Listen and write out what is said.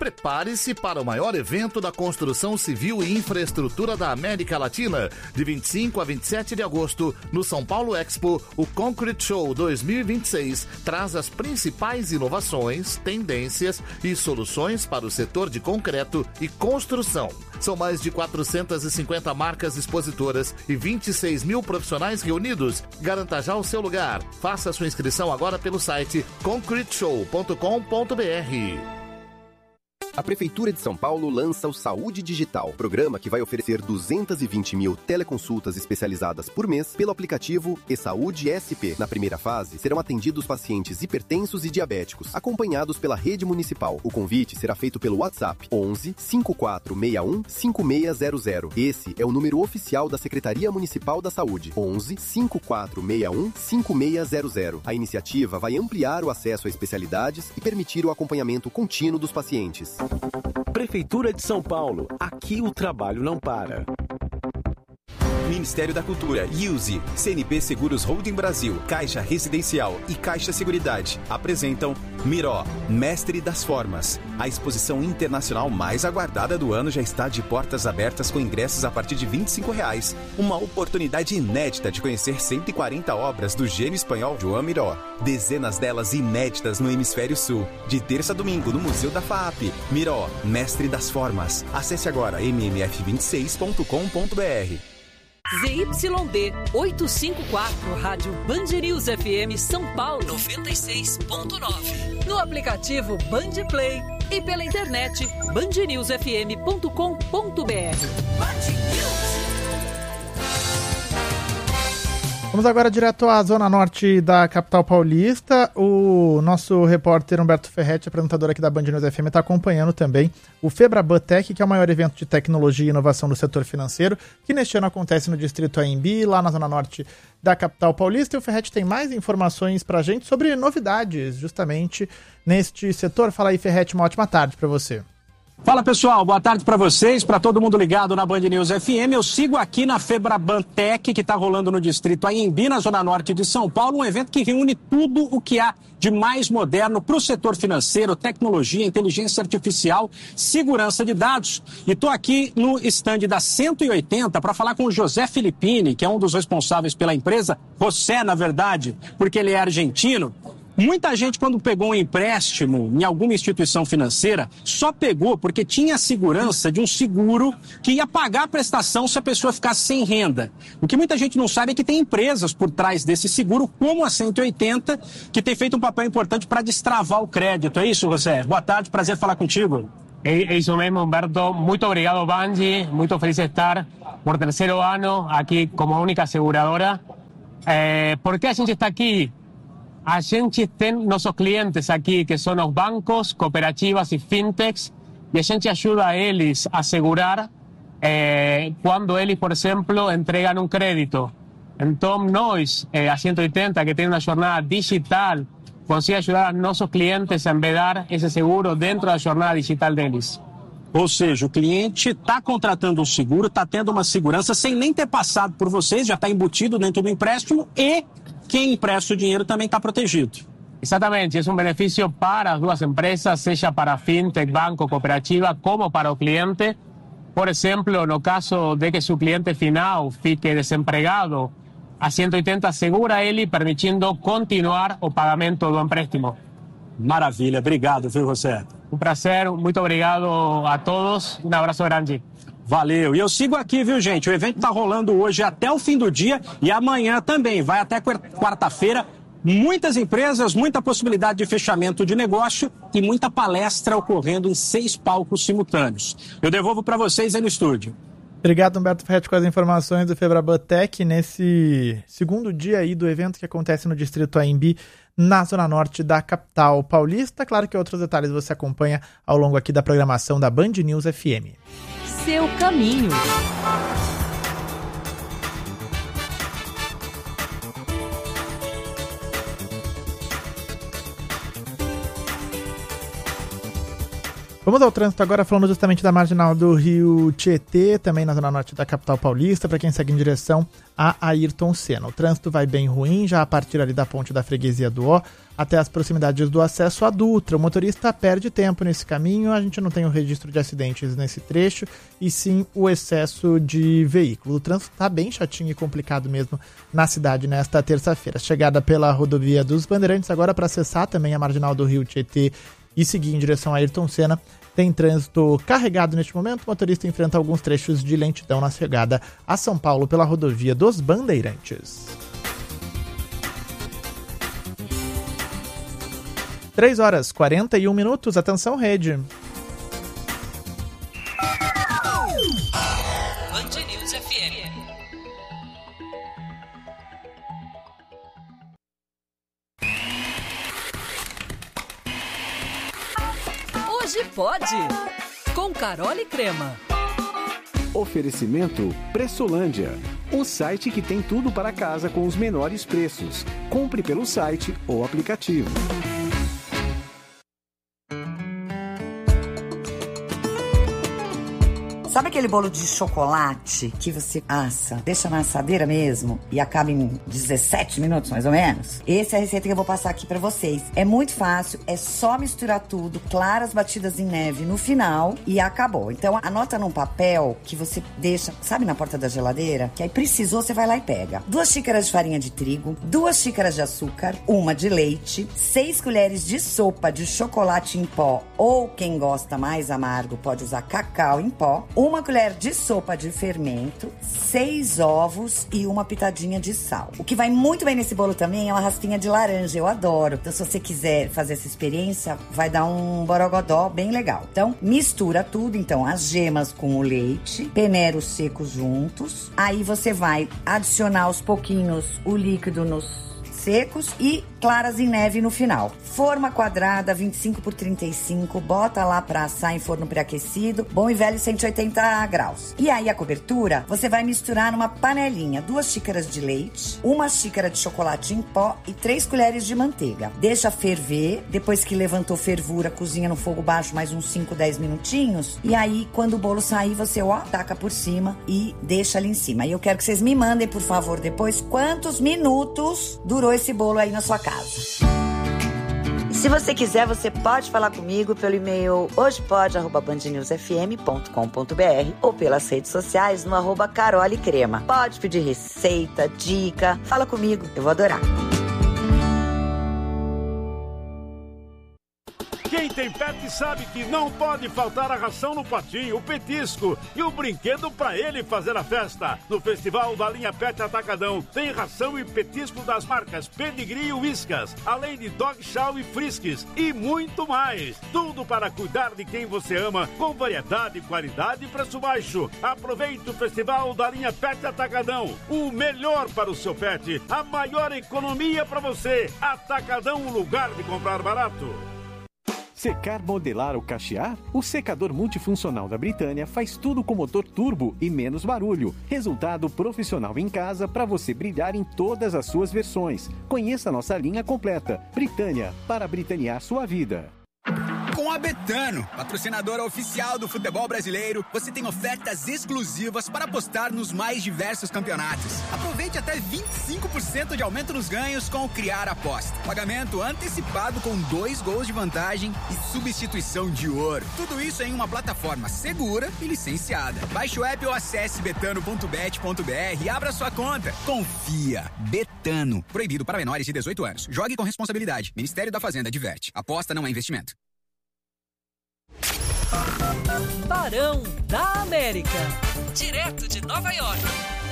Prepare-se para o maior evento da construção civil e infraestrutura da América Latina. De 25 a 27 de agosto, no São Paulo Expo, o Concrete Show 2026 traz as principais inovações, tendências e soluções para o setor de concreto e construção. São mais de 450 marcas expositoras e 26 mil profissionais reunidos. Garanta já o seu lugar. Faça sua inscrição agora pelo site concreteshow.com.br. A Prefeitura de São Paulo lança o Saúde Digital, programa que vai oferecer 220 mil teleconsultas especializadas por mês pelo aplicativo eSaúde SP. Na primeira fase, serão atendidos pacientes hipertensos e diabéticos, acompanhados pela rede municipal. O convite será feito pelo WhatsApp 11 5461 5600. Esse é o número oficial da Secretaria Municipal da Saúde, 11 5461 5600. A iniciativa vai ampliar o acesso a especialidades e permitir o acompanhamento contínuo dos pacientes. Prefeitura de São Paulo. Aqui o trabalho não para. Ministério da Cultura, IUSE, CNP Seguros Holding Brasil, Caixa Residencial e Caixa Seguridade apresentam Miró, Mestre das Formas. A exposição internacional mais aguardada do ano já está de portas abertas com ingressos a partir de R$ 25,00. Uma oportunidade inédita de conhecer 140 obras do gênio espanhol Joan Miró. Dezenas delas inéditas no Hemisfério Sul. De terça a domingo no Museu da FAAP. Miró, Mestre das Formas. Acesse agora mmf26.com.br. ZYD 854, Rádio Band News FM São Paulo 96.9. No aplicativo Band Play e pela internet bandnewsfm.com.br. Vamos agora direto à zona norte da capital paulista. O nosso repórter Humberto Ferretti, apresentador aqui da Band News FM, está acompanhando também o Febraban Tech, que é o maior evento de tecnologia e inovação do setor financeiro, que neste ano acontece no distrito AMB, lá na zona norte da capital paulista. E o Ferretti tem mais informações para a gente sobre novidades justamente neste setor. Fala aí, Ferretti, uma ótima tarde para você. Fala pessoal, boa tarde para vocês, para todo mundo ligado na Band News FM. Eu sigo aqui na Febraban Tech, que está rolando no distrito Anhembi, na zona norte de São Paulo, um evento que reúne tudo o que há de mais moderno para o setor financeiro, tecnologia, inteligência artificial, segurança de dados. E estou aqui no stand da 180 para falar com o José Filippini, que é um dos responsáveis pela empresa, José, na verdade, porque ele é argentino. Muita gente, quando pegou um empréstimo em alguma instituição financeira, só pegou porque tinha a segurança de um seguro que ia pagar a prestação se a pessoa ficasse sem renda. O que muita gente não sabe é que tem empresas por trás desse seguro, como a 180, que tem feito um papel importante para destravar o crédito. É isso, José? Boa tarde, prazer falar contigo. É isso mesmo, Humberto. Muito obrigado, Banji. Muito feliz de estar por terceiro ano aqui como única aseguradora. ¿Por que a gente está aqui? A gente tem nossos clientes aqui, que são os bancos, cooperativas e fintechs, e a gente ajuda eles a asegurar quando eles, por exemplo, entregam um crédito. Então, nós, a 180, que tem uma jornada digital, consegue ajudar a nossos clientes a embedar esse seguro dentro da jornada digital deles. Ou seja, o cliente está contratando um seguro, está tendo uma segurança sem nem ter passado por vocês, já está embutido dentro do empréstimo e quem empresta o dinheiro também está protegido. Exatamente, é um benefício para as duas empresas, seja para a fintech, banco, cooperativa, como para o cliente. Por exemplo, no caso de que seu cliente final fique desempregado, a 180 segura ele, permitindo continuar o pagamento do empréstimo. Maravilha, obrigado, viu, José? Um prazer, muito obrigado a todos, um abraço grande. Valeu. E eu sigo aqui, viu, gente? O evento está rolando hoje até o fim do dia e amanhã também. Vai até quarta-feira. Muitas empresas, muita possibilidade de fechamento de negócio e muita palestra ocorrendo em 6 palcos simultâneos. Eu devolvo para vocês aí no estúdio. Obrigado, Humberto Ferretti, com as informações do Febraban Tech nesse segundo dia aí do evento que acontece no distrito AMB, na zona norte da capital paulista. Claro que outros detalhes você acompanha ao longo aqui da programação da Band News FM. Seu caminho. Vamos ao trânsito agora, falando justamente da marginal do Rio Tietê, também na zona norte da capital paulista, para quem segue em direção a Ayrton Senna. O trânsito vai bem ruim, já a partir ali da ponte da Freguesia do Ó, até as proximidades do acesso à Dutra. O motorista perde tempo nesse caminho, a gente não tem o registro de acidentes nesse trecho, e sim o excesso de veículo. O trânsito está bem chatinho e complicado mesmo na cidade nesta terça-feira. Chegada pela rodovia dos Bandeirantes, agora para acessar também a marginal do Rio Tietê e seguir em direção a Ayrton Senna, tem trânsito carregado neste momento. O motorista enfrenta alguns trechos de lentidão na chegada a São Paulo pela rodovia dos Bandeirantes. 3h41, atenção rede. Band News FM. Hoje pode, com Carol e Crema. Oferecimento Pressolândia, o site que tem tudo para casa com os menores preços. Compre pelo site ou aplicativo. Sabe aquele bolo de chocolate que você assa, deixa na assadeira mesmo e acaba em 17 minutos, mais ou menos? Essa é a receita que eu vou passar aqui pra vocês. É muito fácil, é só misturar tudo, claras batidas em neve no final e acabou. Então, anota num papel que você deixa, sabe, na porta da geladeira? Que aí precisou, você vai lá e pega. 2 xícaras de farinha de trigo, 2 xícaras de açúcar, 1 de leite, 6 colheres de sopa de chocolate em pó, ou quem gosta mais amargo pode usar cacau em pó, 1 colher de sopa de fermento, 6 ovos e 1 pitadinha de sal. O que vai muito bem nesse bolo também é uma raspinha de laranja, eu adoro. Então, se você quiser fazer essa experiência, vai dar um borogodó bem legal. Então, mistura tudo, então, as gemas com o leite, peneira os secos juntos. Aí você vai adicionar aos pouquinhos o líquido nos secos e claras em neve no final. Forma quadrada, 25 por 35, bota lá pra assar em forno pré-aquecido, bom e velho 180 graus. E aí a cobertura, você vai misturar numa panelinha 2 xícaras de leite, 1 xícara de chocolate em pó e 3 colheres de manteiga. Deixa ferver, depois que levantou fervura, cozinha no fogo baixo mais uns 5, 10 minutinhos. E aí, quando o bolo sair, você, taca por cima e deixa ali em cima. E eu quero que vocês me mandem, por favor, depois, quantos minutos durou esse bolo aí na sua casa. E se você quiser, você pode falar comigo pelo e-mail hojepode@bandnewsfm.com.br ou pelas redes sociais no @carolecrema. Pode pedir receita, dica, fala comigo, eu vou adorar. Quem tem pet sabe que não pode faltar a ração no patinho, o petisco e o brinquedo para ele fazer a festa. No Festival da Linha Pet Atacadão tem ração e petisco das marcas Pedigree e Whiskas, além de Dog Chow e Friskies e muito mais. Tudo para cuidar de quem você ama, com variedade, qualidade e preço baixo. Aproveite o Festival da Linha Pet Atacadão. O melhor para o seu pet, a maior economia para você. Atacadão, um lugar de comprar barato. Secar, modelar ou cachear? O secador multifuncional da Britânia faz tudo com motor turbo e menos barulho. Resultado profissional em casa para você brilhar em todas as suas versões. Conheça a nossa linha completa. Britânia, para britanear sua vida. Com a Betano, patrocinadora oficial do futebol brasileiro, você tem ofertas exclusivas para apostar nos mais diversos campeonatos. Aproveite até 25% de aumento nos ganhos com o Criar Aposta. Pagamento antecipado com 2 gols de vantagem e substituição de ouro. Tudo isso em uma plataforma segura e licenciada. Baixe o app ou acesse betano.bet.br e abra sua conta. Confia. Betano. Proibido para menores de 18 anos. Jogue com responsabilidade. Ministério da Fazenda adverte. Aposta não é investimento. Barão da América, direto de Nova York.